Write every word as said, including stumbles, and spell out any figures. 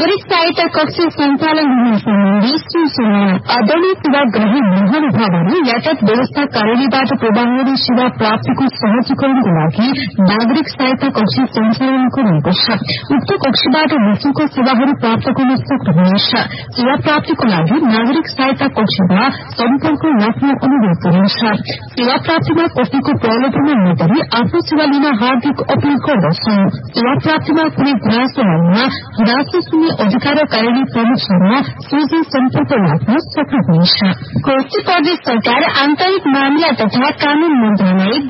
नागरिक सहायता कक्ष सञ्चालन हुने सम्बन्धी सूचना आदरणीय सेवाग्राही महानुभावहरू यातायात व्यवस्था कार्यालयबाट प्रदान गर्ने सेवा प्राप्तिको सहजीकरणको लागि नागरिक सहायता कक्ष सञ्चालन गरिएको छ। उक्त कक्षबाट निशुल्क सेवाहरू प्राप्त गर्न सक्नुहुनेछ। सेवा प्राप्तिको लागि नागरिक सहायता कक्षमा सम्पर्क राख्न अनुरोध गरिन्छ। सेवा प्राप्तिमा कसैको प्रलोभनमा नपरी आफ्नो सेवा लिन हार्दिक अपील गर्दछौं। सेवा प्राप्तिमा कुनै गुनासो आउनमा गुनासो सुन्ने अधिकार कार्यालय प्रमुखसँग सोझै सम्पर्क राख्न सक्नुहुनेछ। कोशी प्रदेश सरकार आन्तरिक मामिला तथा कानून मन्त्रालय